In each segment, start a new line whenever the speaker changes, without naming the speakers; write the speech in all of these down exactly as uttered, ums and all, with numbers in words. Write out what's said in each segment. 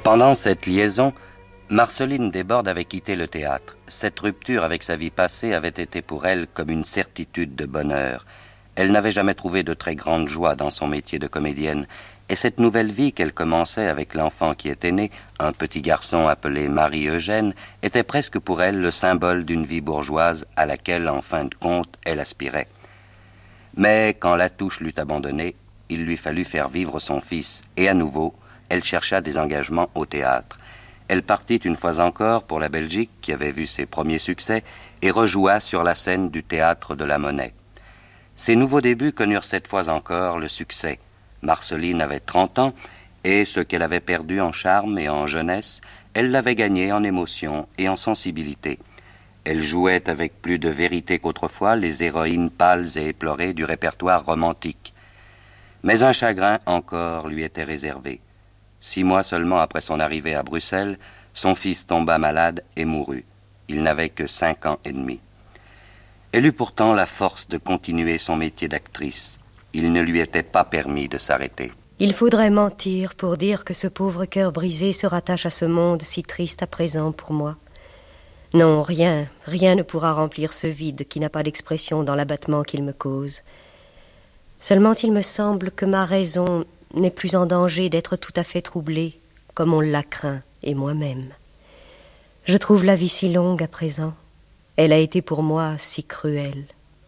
Pendant cette liaison, Marceline Desbordes avait quitté le théâtre. Cette rupture avec sa vie passée avait été pour elle comme une certitude de bonheur. Elle n'avait jamais trouvé de très grande joie dans son métier de comédienne, et cette nouvelle vie qu'elle commençait avec l'enfant qui était né, un petit garçon appelé Marie-Eugène, était presque pour elle le symbole d'une vie bourgeoise à laquelle, en fin de compte, elle aspirait. Mais quand Latouche l'eut abandonnée, il lui fallut faire vivre son fils, et à nouveau, elle chercha des engagements au théâtre. Elle partit une fois encore pour la Belgique, qui avait vu ses premiers succès, et rejoua sur la scène du Théâtre de la Monnaie. Ses nouveaux débuts connurent cette fois encore le succès. Marceline avait trente ans, et ce qu'elle avait perdu en charme et en jeunesse, elle l'avait gagné en émotion et en sensibilité. Elle jouait avec plus de vérité qu'autrefois les héroïnes pâles et éplorées du répertoire romantique. Mais un chagrin encore lui était réservé. Six mois seulement après son arrivée à Bruxelles, son fils tomba malade et mourut. Il n'avait que cinq ans et demi. Elle eut pourtant la force de continuer son métier d'actrice. Il ne lui était pas permis de s'arrêter.
Il faudrait mentir pour dire que ce pauvre cœur brisé se rattache à ce monde si triste à présent pour moi. Non, rien, rien ne pourra remplir ce vide qui n'a pas d'expression dans l'abattement qu'il me cause. Seulement il me semble que ma raison n'est plus en danger d'être tout à fait troublée, comme on l'a craint, et moi-même. Je trouve la vie si longue à présent. Elle a été pour moi si cruelle.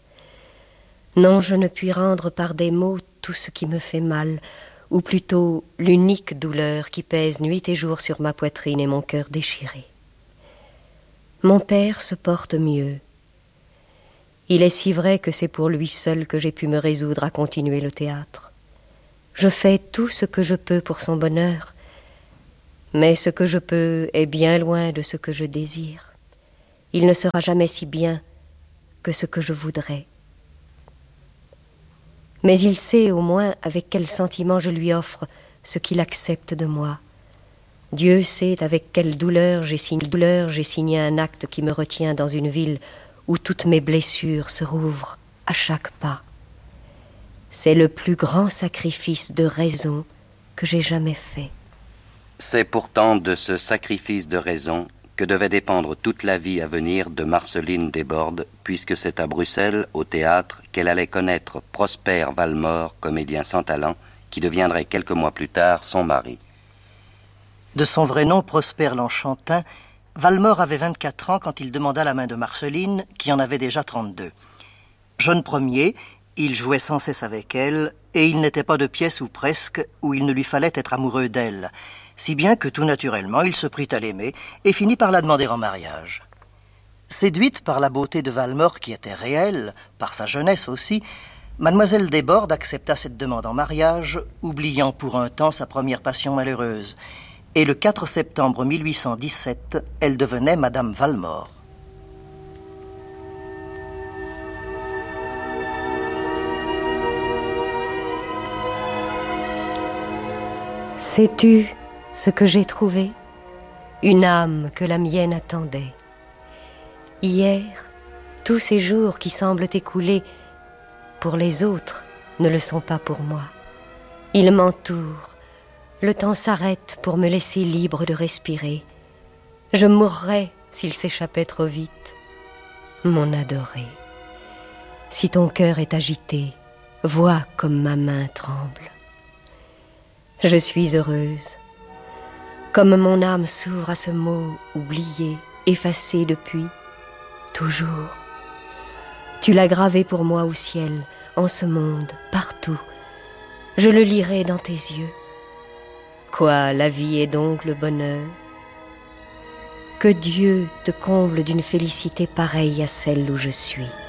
Non, je ne puis rendre par des mots tout ce qui me fait mal, ou plutôt l'unique douleur qui pèse nuit et jour sur ma poitrine et mon cœur déchiré. Mon père se porte mieux. Il est si vrai que c'est pour lui seul que j'ai pu me résoudre à continuer le théâtre. Je fais tout ce que je peux pour son bonheur, mais ce que je peux est bien loin de ce que je désire. Il ne sera jamais si bien que ce que je voudrais. Mais il sait au moins avec quel sentiment je lui offre ce qu'il accepte de moi. Dieu sait avec quelle douleur j'ai signé, douleur j'ai signé un acte qui me retient dans une ville où toutes mes blessures se rouvrent à chaque pas. C'est le plus grand sacrifice de raison que j'ai jamais fait.
C'est pourtant de ce sacrifice de raison que devait dépendre toute la vie à venir de Marceline Desbordes, puisque c'est à Bruxelles, au théâtre, qu'elle allait connaître Prosper Valmore, comédien sans talent, qui deviendrait quelques mois plus tard son mari.
De son vrai nom, Prosper l'Enchantin, Valmore avait vingt-quatre ans quand il demanda la main de Marceline, qui en avait déjà trente-deux. Jeune premier, il jouait sans cesse avec elle, et il n'était pas de pièce ou presque où il ne lui fallait être amoureux d'elle, si bien que tout naturellement il se prit à l'aimer et finit par la demander en mariage. Séduite par la beauté de Valmore qui était réelle, par sa jeunesse aussi, Mademoiselle Desbordes accepta cette demande en mariage, oubliant pour un temps sa première passion malheureuse, et le quatre septembre mille huit cent dix-sept, elle devenait Madame Valmore.
Sais-tu ce que j'ai trouvé? Une âme que la mienne attendait. Hier, tous ces jours qui semblent écoulés pour les autres ne le sont pas pour moi. Ils m'entourent. Le temps s'arrête pour me laisser libre de respirer. Je mourrais s'il s'échappait trop vite. Mon adoré, si ton cœur est agité, vois comme ma main tremble. Je suis heureuse. Comme mon âme s'ouvre à ce mot oublié, effacé depuis, toujours. Tu l'as gravé pour moi au ciel, en ce monde, partout. Je le lirai dans tes yeux. Quoi, la vie est donc le bonheur? Que Dieu te comble d'une félicité pareille à celle où je suis.